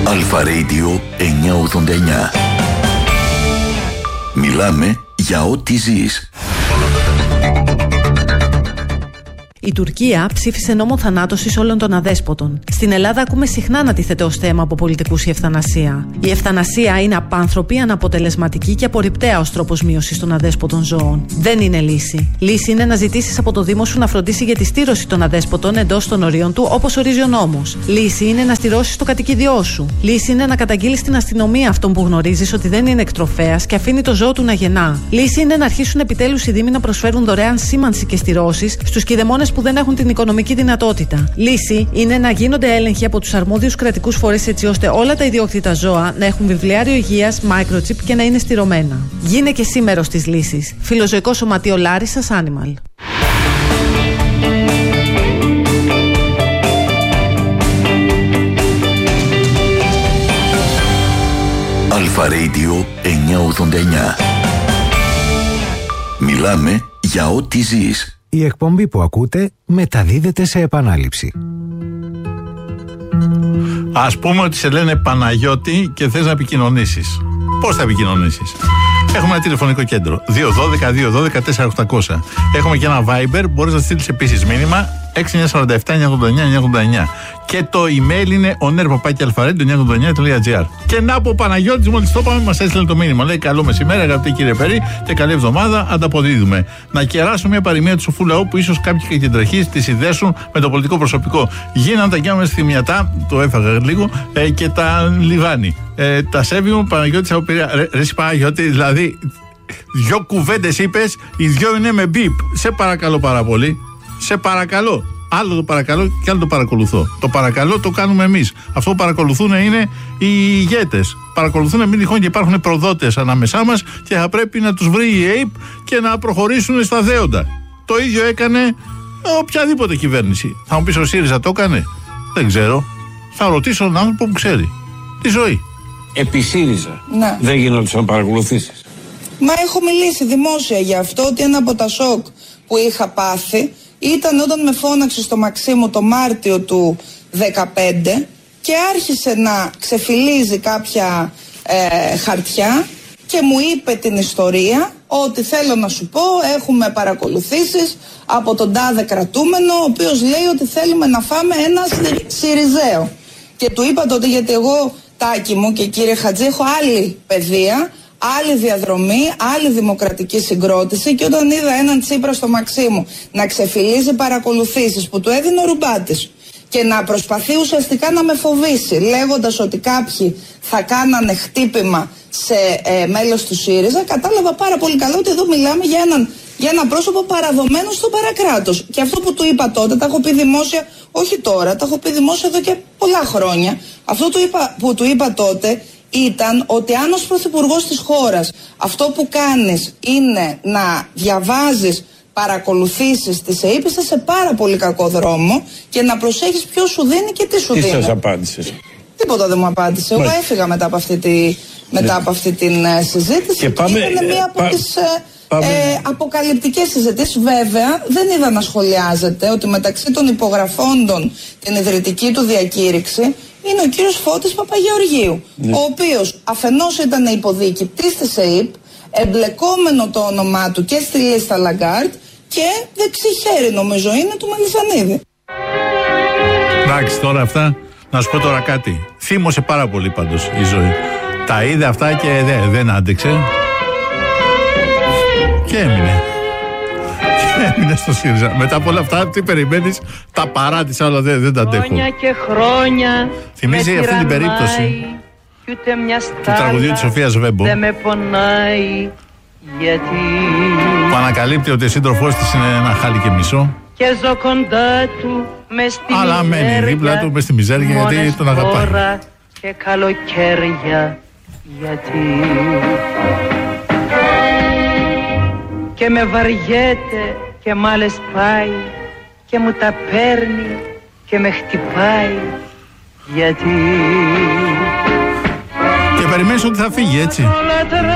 Αλφα Radio 989. Μιλάμε για ό,τι ζεις. Η Τουρκία ψήφισε νόμο θανάτωσης όλων των αδέσποτων. Στην Ελλάδα ακούμε συχνά να τίθεται ως θέμα από πολιτικούς η ευθανασία. Η ευθανασία είναι απάνθρωπη, αναποτελεσματική και απορριπταία ως τρόπος μείωσης των αδέσποτων ζώων. Δεν είναι λύση. Λύση είναι να ζητήσεις από το Δήμο σου να φροντίσει για τη στήρωση των αδέσποτων εντός των ορίων του, όπως ορίζει ο νόμος. Λύση είναι να στηρώσεις το κατοικίδιό σου. Λύση είναι να καταγγείλεις στην αστυνομία αυτόν που γνωρίζεις ότι δεν είναι εκτροφέας και αφήνει το ζώο του να γεννά. Λύση είναι να αρχίσουν επιτέλους οι Δήμοι να προσφέρουν δωρεάν σήμανση και στηρώσεις στους κηδεμόνες που δεν έχουν την οικονομική δυνατότητα. Λύση είναι να γίνονται έλεγχοι από τους αρμόδιους κρατικούς φορείς έτσι ώστε όλα τα ιδιόκτητα ζώα να έχουν βιβλιάριο υγείας, microchip και να είναι στηρωμένα. Γίνε και εσύ μέρος της λύσης. Φιλοζωικό Σωματείο Λάρισσας Animal. Αλφα Radio 989. Μιλάμε για ό,τι ζεις. Η εκπομπή που ακούτε μεταδίδεται σε επανάληψη. Ας πούμε ότι σε λένε Παναγιώτη και θες να επικοινωνήσεις. Πώς θα επικοινωνήσεις? Έχουμε ένα τηλεφωνικό κέντρο 212-212-4800. Έχουμε και ένα Viber, μπορείς να στείλεις επίσης μήνυμα 6947-989-989. Και το email είναι oner@alpharedio989.gr. Και να από ο Παναγιώτης, μόλις το είπαμε, μας έστειλε το μήνυμα. Λέει: καλό μεσημέρι, αγαπητοί κύριε Περί, και καλή εβδομάδα. Ανταποδίδουμε. Να κεράσουμε μια παροιμία του σοφού λαού που ίσως κάποιοι κακεντρεχείς τη συνδέσουν με το πολιτικό προσωπικό. Γίναν τα γιάμια θυμιατά, το έφαγα λίγο, και τα λιβάνι. Τα σέβη μου, Παναγιώτης από Πειραιά. Ρε Παναγιώτη, δηλαδή, δυο κουβέντες είπες, οι δυο είναι με μπιπ. Σε παρακαλώ πάρα πολύ. Σε παρακαλώ. Άλλο το παρακαλώ και άλλο το παρακολουθώ. Το παρακαλώ το κάνουμε εμείς. Αυτό που παρακολουθούν είναι οι ηγέτες. Παρακολουθούν μην τυχόν και υπάρχουν προδότες ανάμεσά μας και θα πρέπει να τους βρει η ΑΕΠ και να προχωρήσουν στα δέοντα. Το ίδιο έκανε οποιαδήποτε κυβέρνηση. Θα μου πεις ο ΣΥΡΙΖΑ το έκανε? Δεν ξέρω. Θα ρωτήσω τον άνθρωπο που ξέρει τη ζωή. Επί ΣΥΡΙΖΑ δεν γινόντουσαν παρακολουθήσεις? Μα έχω μιλήσει δημόσια για αυτό, ότι ένα από τα σοκ που είχα πάθει ήταν όταν με φώναξε στο Μαξίμου το Μάρτιο του 2015 και άρχισε να ξεφυλίζει κάποια χαρτιά και μου είπε την ιστορία ότι θέλω να σου πω, έχουμε παρακολουθήσεις από τον τάδε κρατούμενο, ο οποίος λέει ότι θέλουμε να φάμε ένα Σιριζέο. Και του είπα τότε, γιατί εγώ, Τάκη μου και κύριε Χατζή, έχω άλλη παιδεία, άλλη διαδρομή, άλλη δημοκρατική συγκρότηση, και όταν είδα έναν Τσίπρα στο Μαξίμου να ξεφυλίζει παρακολουθήσεις που του έδινε ο Ρουμπάτης και να προσπαθεί ουσιαστικά να με φοβήσει λέγοντας ότι κάποιοι θα κάνανε χτύπημα σε μέλος του ΣΥΡΙΖΑ, κατάλαβα πάρα πολύ καλά ότι εδώ μιλάμε για ένα πρόσωπο παραδομένο στο παρακράτος. Και αυτό που του είπα τότε, τα έχω πει δημόσια, όχι τώρα, τα έχω πει δημόσια εδώ και πολλά χρόνια. Αυτό που του είπα τότε ήταν ότι αν ως πρωθυπουργός της χώρας αυτό που κάνεις είναι να διαβάζεις παρακολουθήσεις της ΑΕΠ, είσαι σε πάρα πολύ κακό δρόμο, και να προσέχεις ποιος σου δίνει και τι σου δίνει. Τι σας απάντησε? Τίποτα δεν μου απάντησε. Εγώ έφυγα μετά από αυτή την συζήτηση, και ήταν μία από τις αποκαλυπτικές συζητήσεις. Βέβαια δεν είδα να σχολιάζεται ότι μεταξύ των υπογραφώντων την ιδρυτική του διακήρυξη είναι ο κύριος Φώτης Παπαγεωργίου, ο οποίος αφενός ήταν υποδιοικητής της ΑΕΠ, εμπλεκόμενο το όνομά του και στη λίστα Λαγκάρτ, και δεξιχέρι νομίζω είναι του Μελισανίδη. Εντάξει, τώρα αυτά, να σου πω τώρα κάτι. Θύμωσε πάρα πολύ πάντως η ζωή. Τα είδε αυτά και δεν άντεξε. Και έμεινε. Έμεινε στο ΣΥΡΙΖΑ. Μετά από όλα αυτά, τι περιμένεις? Τα παράτησα όλα, δεν τα αντέχω. Θυμίζει αυτή την περίπτωση του τραγουδιού της Σοφίας Βέμπο, που ανακαλύπτει ότι ο σύντροφός της είναι ένα χάλι και μισό, και ζω κοντά του μες στη αλλά μένει δίπλα του μες στη μιζέρια γιατί τον αγαπάει. Και καλοκαίρια γιατί και με βαριέται και μ' άλλες πάει και μου τα παίρνει και με χτυπάει γιατί. Και περιμένεις ότι θα φύγει, έτσι.